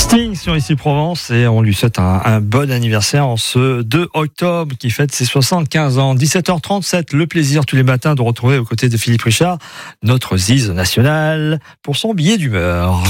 Sting sur Ici Provence et on lui souhaite un bon anniversaire en ce 2 octobre qui fête ses 75 ans. 17h37, le plaisir tous les matins de retrouver aux côtés de Philippe Richard notre Ziz national pour son billet d'humeur.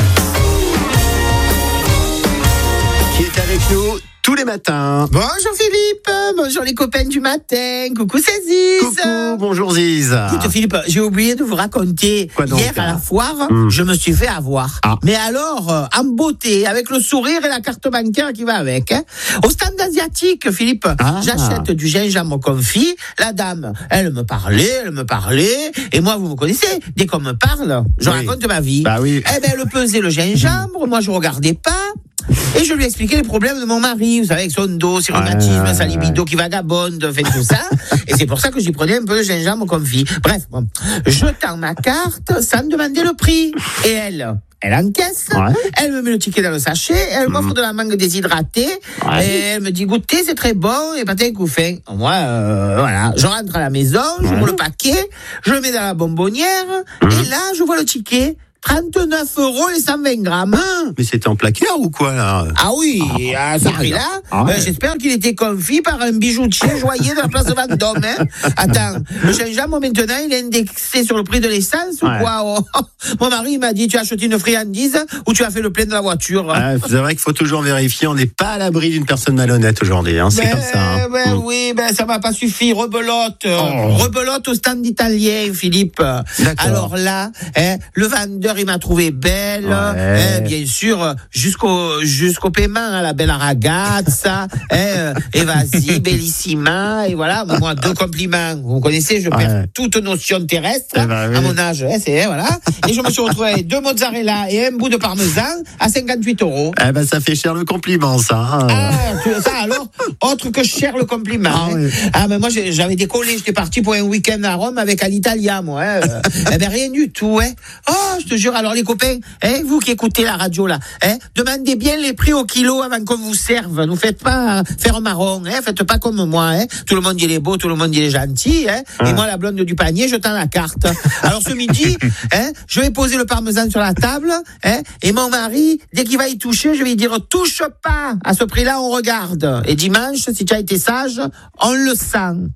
Qui est avec nous tous les matins. Bonjour Philippe, bonjour les copains du matin, coucou c'est Ziz. Coucou, bonjour Ziz. Écoute Philippe, j'ai oublié de vous raconter, hier à la foire, je me suis fait avoir. Mais alors, en beauté, avec le sourire et la carte bancaire qui va avec. Au stand asiatique, Philippe, j'achète du gingembre confit, la dame, elle me parlait, et moi vous me connaissez, dès qu'on me parle, je raconte ma vie. Bah oui. Eh ben elle pesait le gingembre, moi je regardais pas. Et je lui expliquais les problèmes de mon mari, vous savez, avec son dos, ses rhumatismes, sa libido qui vagabonde, fait tout ça. Et c'est pour ça que j'y prenais un peu de gingembre confit. Bref, bon, je tends ma carte sans demander le prix. Et elle encaisse, elle me met le ticket dans le sachet, elle m'offre de la mangue déshydratée, et elle me dit goûtez, c'est très bon, et pâté couffin. Moi, voilà, je rentre à la maison, j'ouvre le paquet, je le mets dans la bonbonnière, et là, je vois le ticket. 39 € les 120 grammes. Mais c'était en placard ou quoi là? Ah oui, à ce prix-là, j'espère qu'il était confit par un bijoutier joaillier de la place de Vendôme. Attends, le gingembre maintenant, il est indexé sur le prix de l'essence ou quoi? Mon mari m'a dit, tu as acheté une friandise ou tu as fait le plein de la voiture? C'est vrai qu'il faut toujours vérifier, on n'est pas à l'abri d'une personne malhonnête aujourd'hui, c'est comme ça. Oui, ça m'a pas suffi, rebelote au stand italien, Philippe. Alors là, le vendeur, il m'a trouvé belle, bien sûr, jusqu'au paiement, la belle ragazza, et vas-y, bellissima, et voilà, moi, 2 compliments. Vous connaissez, je perds toute notion terrestre, à mon âge, voilà. Et je me suis retrouvé avec 2 mozzarella et un bout de parmesan à 58 €. Ça fait cher le compliment, ça. Ça alors, autre que cher le compliment. Mais moi, j'avais décollé, j'étais parti pour un week-end à Rome avec Alitalia, moi. Rien du tout, Oh, je te jure, alors les copains, vous qui écoutez la radio là, demandez bien les prix au kilo avant qu'on vous serve. Ne faites pas faire marron, faites pas comme moi. Tout le monde il est beau, tout le monde il est gentil, et moi la blonde du panier, je tends la carte. Alors ce midi, je vais poser le parmesan sur la table, et mon mari, dès qu'il va y toucher, je vais lui dire touche pas. À ce prix-là, on regarde. Et dimanche, si tu as été sage, on le sent.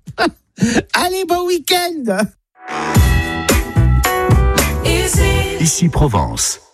Allez, bon week-end. Ici Provence.